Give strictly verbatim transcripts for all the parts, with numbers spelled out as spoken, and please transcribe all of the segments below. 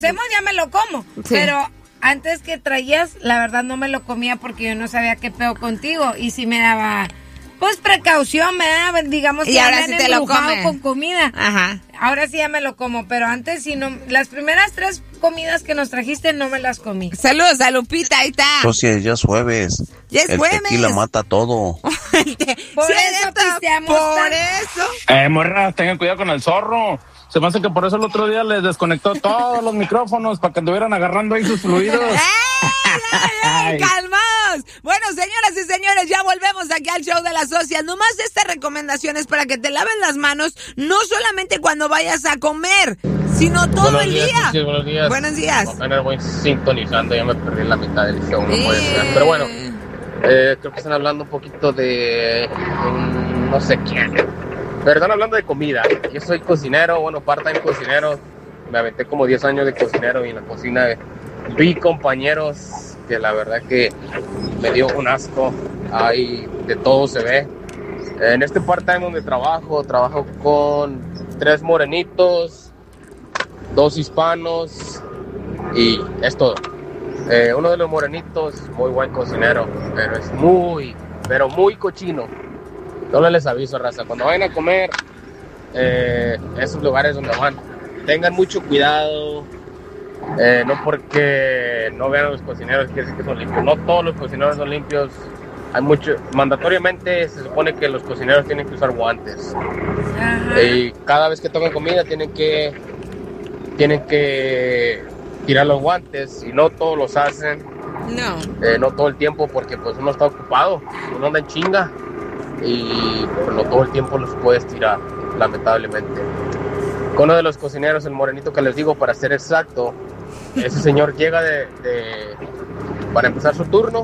hacemos ya me lo como, sí. Pero antes que traías, la verdad no me lo comía porque yo no sabía qué pedo contigo y si me daba, pues precaución, me daba, digamos que y ahora sí te lo come con comida. Ajá. Ahora sí ya me lo como, pero antes sí no, las primeras tres comidas que nos trajiste no me las comí. Saludos a Lupita, ahí está. Entonces ya es jueves. Ya es el jueves. tequila mata todo. Por sí, eso pisteamos. Por eso. Eh, morras, tengan cuidado con el zorro. Se me hace que por eso el otro día les desconectó todos los micrófonos para que anduvieran agarrando ahí sus fluidos. ¡Ey, ey, ey! ¡Calmados! Bueno, señoras y señores, ya volvemos aquí al show de las socias. Nomás esta recomendación es para que te laves las manos, no solamente cuando vayas a comer, sino todo buenos el días, día. Sí, buenos días. Buenos días. Apenas voy sintonizando, ya me perdí la mitad del show, no puede ser. Pero bueno, eh, creo que están hablando un poquito de um, no sé quién. Pero están hablando de comida. Yo soy cocinero, bueno, part-time cocinero. Me aventé como diez años de cocinero y en la cocina vi compañeros que la verdad que me dio un asco. Ahí de todo se ve. En este part-time donde trabajo, trabajo con tres morenitos, dos hispanos y es todo. Eh, uno de los morenitos, muy buen cocinero, pero es muy, pero muy cochino. Solo les aviso, raza, cuando vayan a comer, eh, esos lugares donde van, tengan mucho cuidado, eh, no porque no vean a los cocineros quiere decir que son limpios, no todos los cocineros son limpios, hay mucho, mandatoriamente se supone que los cocineros tienen que usar guantes, uh-huh. Y cada vez que tomen comida tienen que, tienen que tirar los guantes, y no todos los hacen, no, eh, no todo el tiempo porque pues uno está ocupado, uno anda en chinga, y pues, no todo el tiempo los puedes tirar, lamentablemente. Con uno de los cocineros, el morenito que les digo, para ser exacto, ese señor llega de, de para empezar su turno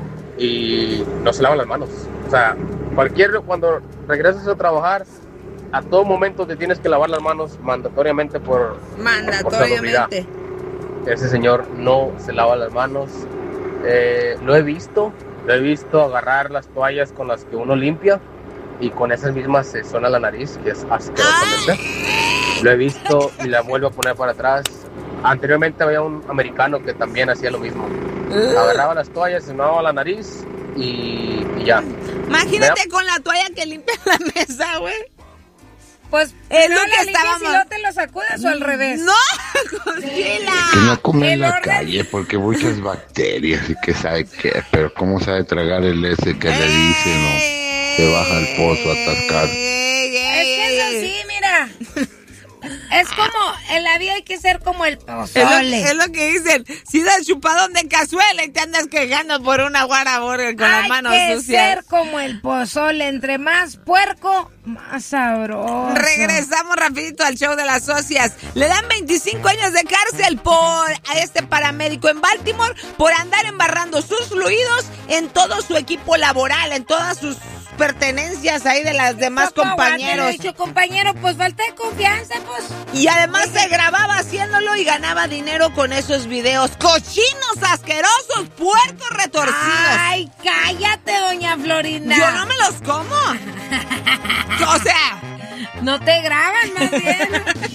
y no se lava las manos. O sea, cualquier, cuando regresas a trabajar, a todo momento te tienes que lavar las manos mandatoriamente por mandatoriamente. Por ese señor no se lava las manos. Eh, lo he visto. Lo he visto agarrar las toallas con las que uno limpia y con esas mismas se suena la nariz, que es asquerosamente. Lo he visto y la vuelvo a poner para atrás. Anteriormente había un americano que también hacía lo mismo. Agarraba las toallas, se sonaba la nariz y, y ya. Imagínate con la toalla que limpia la mesa, güey. Pues es no lo que estábamos. ¿Y no te lo sacudas o al revés? No, Cosquila. Que no come en la calle porque muchas bacterias y que sabe qué, pero cómo sabe tragar el ese que le dice, no, se baja al pozo a atascar. Es que es así, mira. Es como, en la vida hay que ser como el pozole. Es lo, es lo que dicen, si das chupadón de cazuela y te andas quejando por una guaraburger con las manos sucias. Hay que ser como el pozole, entre más puerco, más sabroso. Regresamos rapidito al show de las socias. Le dan veinticinco años de cárcel por a este paramédico en Baltimore por andar embarrando sus fluidos en todo su equipo laboral, en todas sus pertenencias ahí de las demás Papá, compañeros. He dicho, compañero, pues falta de confianza, pues. Y además se grababa haciéndolo y ganaba dinero con esos videos cochinos, asquerosos, puercos retorcidos. Ay, cállate, doña Florinda. Yo no me los como. O sea, no te graban, más bien.